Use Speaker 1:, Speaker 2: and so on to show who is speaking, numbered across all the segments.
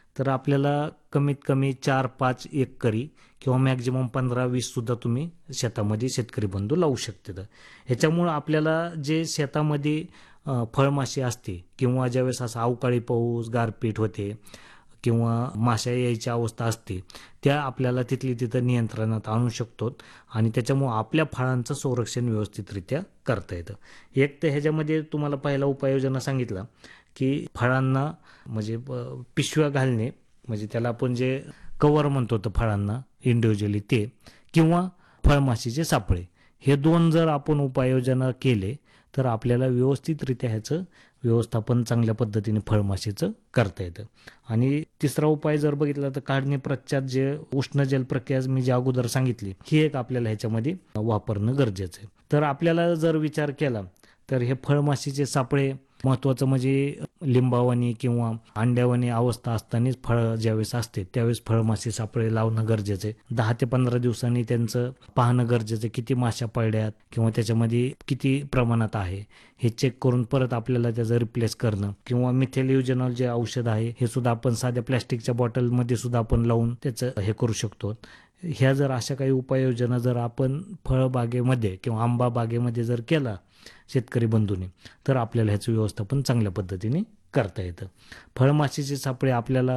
Speaker 1: तर आपल्याला कमीत कमी 4-5 एकरी किंवा मॅक्झिमम 15-20 सुद्धा तुम्ही शेतामध्ये शेतकरी बंधू लावू शकतात. ह्याच्यामुळं आपल्याला जे शेतामध्ये फळमाशी असते किंवा ज्यावेळेस असा अवकाळी पाऊस, गारपीट होते किंवा माश्या यायची अवस्था असते, त्या आपल्याला तिथली तिथं नियंत्रणात आणू शकतो आणि त्याच्यामुळं आपल्या फळांचं संरक्षण व्यवस्थितरित्या करता येतं. एक तर ह्याच्यामध्ये तुम्हाला पहिला उपाययोजना सांगितला की फळांना म्हणजे पिशव्या घालणे, म्हणजे त्याला आपण जे कवर म्हणतो तर फळांना इंडिव्हिज्युअली ते, किंवा फळमाशीचे सापळे, हे 2 जर आपण उपाययोजना केले तर आपल्याला व्यवस्थितरित्या ह्याचं व्यवस्थापन चांगल्या पद्धतीने फळमाशीचं करता येतं. आणि तिसरा उपाय जर बघितला तर काढणी पश्चात जे उष्ण जल प्रक्रिया मी जी अगोदर सांगितली, ही एक आपल्याला ह्याच्यामध्ये वापरणं गरजेचं आहे. तर आपल्याला जर विचार केला तर हे फळमाशीचे सापळे महत्त्वाचं म्हणजे लिंबावानी किंवा अंड्यावानी अवस्था असतानाच फळं ज्यावेळेस असते त्यावेळेस फळमाशी सापळे लावणं गरजेचं आहे. 10 ते 15 दिवसांनी त्यांचं पाहणं गरजेचं आहे, किती माश्या पडल्यात किंवा त्याच्यामध्ये किती प्रमाणात आहे हे चेक करून परत आपल्याला त्याचं रिप्लेस करणं, किंवा मिथेलिओजेनॉल जे औषध आहे हे सुद्धा आपण साध्या प्लॅस्टिकच्या बॉटलमध्ये सुद्धा आपण लावून त्याचं हे करू शकतो. ह्या जर अशा काही उपाययोजना जर आपण फळबागेमध्ये किंवा आंबा बागेमध्ये जर केला शेतकरी बंधूंनी, तर आपल्याला ह्याचं व्यवस्थापन चांगल्या पद्धतीने करता येतं. फळमाशीचे सापळे आपल्याला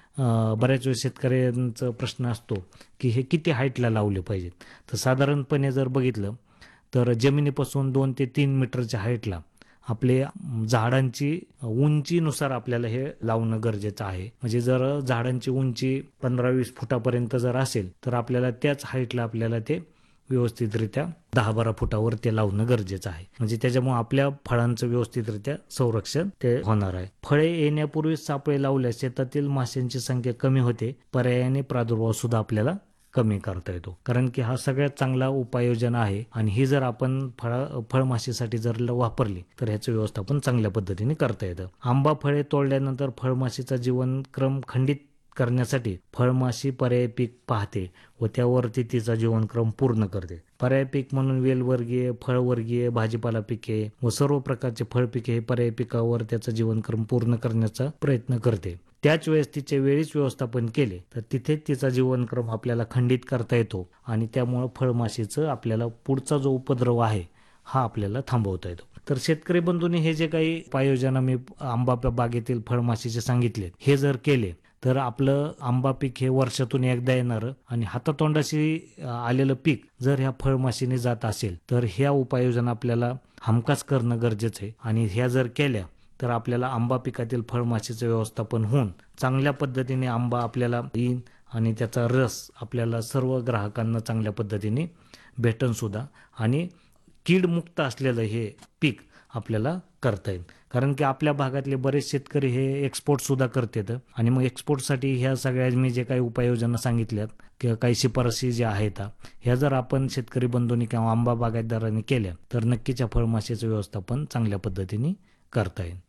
Speaker 1: बऱ्याच वेळेस शेतकऱ्यांचा प्रश्न असतो की हे किती हाईटला लावले पाहिजेत. तर साधारणपणे जर बघितलं तर जमिनीपासून 2 ते 3 मीटरच्या हाईटला आपले झाडांची उंचीनुसार आपल्याला हे लावणं गरजेचं आहे. म्हणजे जर झाडांची उंची 15-20 फुटापर्यंत जर असेल तर आपल्याला त्याच हाईटला आपल्याला ते व्यवस्थितरित्या 10-12 फुटावर ते लावणं गरजेचं आहे. म्हणजे त्याच्यामुळे आपल्या फळांचं व्यवस्थितरित्या संरक्षण ते होणार आहे. फळे येण्यापूर्वी सापळे लावल्यास शेतातील माशांची संख्या कमी होते, पर्यायाने प्रादुर्भाव सुद्धा आपल्याला कमी करता येतो. कारण की हा सगळ्यात चांगला उपाययोजना आहे आणि ही जर आपण फळमाशीसाठी जर वापरली तर ह्याचं व्यवस्थापन चांगल्या पद्धतीने करता येतं. आंबा फळे तोडल्यानंतर फळमाशीचा जीवनक्रम खंडित करण्यासाठी फळमाशी पर्यायी पीक पाहते व त्यावरती तिचा जीवनक्रम पूर्ण करते. पर्यायी पीक म्हणून वेलवर्गीय, फळवर्गीय, भाजीपाला पिके व सर्व प्रकारचे फळपिके हे पर्यायी पिकावर त्याचा जीवनक्रम पूर्ण करण्याचा प्रयत्न करते. त्याच वेळेस तिचे वेळीच व्यवस्थापन केले तर तिथे तिचा जीवनक्रम आपल्याला खंडित करता येतो आणि त्यामुळं फळमाशीचं आपल्याला पुढचा जो उपद्रव आहे हा आपल्याला थांबवता येतो. तर शेतकरी बंधूंनी हे जे काही उपाययोजना मी आंबा बागेतील फळमाशीचे सांगितले हे जर केले तर आपलं आंबा पीक हे वर्षातून एकदा येणारं आणि हातातोंडाशी आलेलं पीक जर ह्या फळमाशीने जात असेल तर ह्या उपाययोजना आपल्याला हमखास करणं गरजेचं आहे. आणि ह्या जर केल्या तर आपल्याला आंबा पिकातील फळमाशीचं व्यवस्थापन होऊन चांगल्या पद्धतीने आंबा आपल्याला येईल आणि त्याचा रस आपल्याला सर्व ग्राहकांना चांगल्या पद्धतीने भेटन सुद्धा आणि कीडमुक्त असलेलं हे पीक आपल्याला करता येईल. कारण की आपल्या भागातले बरेच शेतकरी हे एक्सपोर्ट सुद्धा करतात आणि मग एक्सपोर्टसाठी ह्या सगळ्या मी जे काही उपाययोजना सांगितल्यात किंवा काही शिफारसी ज्या आहेत ह्या जर आपण शेतकरी बंधूंनी किंवा आंबा बागायतदारांनी केल्या तर नक्कीच या फळमाशीचं व्यवस्थापन चांगल्या पद्धतीने करता येईल.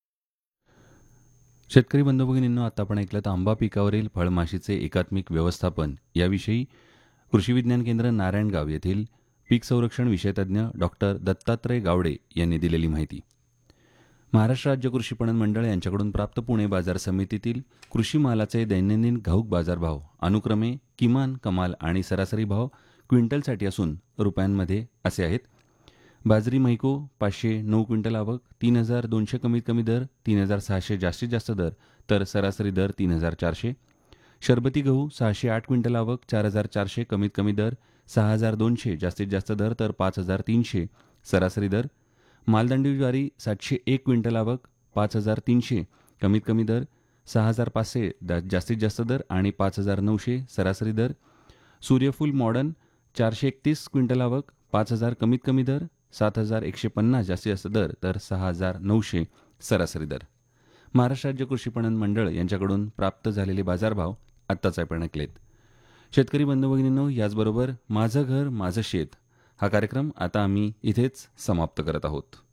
Speaker 2: शेतकरी बंधू भगिनींनो, आता आपण ऐकलं तर आंबा पिकावरील फळमाशीचे एकात्मिक व्यवस्थापन याविषयी कृषी विज्ञान केंद्र नारायणगाव येथील पीक संरक्षण विषयतज्ञ डॉक्टर दत्तात्रय गावडे यांनी दिलेली माहिती. महाराष्ट्र राज्य कृषी पणन मंडळ यांच्याकडून प्राप्त पुणे बाजार समितीतील कृषी मालाचे दैनंदिन घाऊक बाजारभाव अनुक्रमे किमान, कमाल आणि सरासरी भाव क्विंटलसाठी असून रुपयांमध्ये असे आहेत. बाजरी मैको 509 क्विंटल आवक 3,200 कमीत कमी दर, 3,600 जास्तीत जास्त दर, तर सरासरी दर 3,400. शरबती गहू 608 क्विंटल आवक 4,400 कमीत कमी दर, 6,200 जास्तीत जास्त दर, तर 5,300 सरासरी दर. मालदंडी ज्वारी 701 क्विंटल आवक 5,300 कमीत कमी दर, 6,500 जास्तीत जास्त दर आणि 5,900 सरासरी दर. सूर्यफूल मॉडर्न 431 क्विंटल आवक 5,000 कमीत कमी दर, 7,150 जास्तीत जास्त दर, तर 6,900 सरासरी दर. महाराष्ट्र राज्य कृषी पणन मंडळ यांच्याकडून प्राप्त झालेले बाजारभाव आत्ताच आपण ऐकलेत. शेतकरी बंधू भगिनींनो, याचबरोबर माझं घर माझं शेत हा कार्यक्रम आता आम्ही इथेच समाप्त करत आहोत.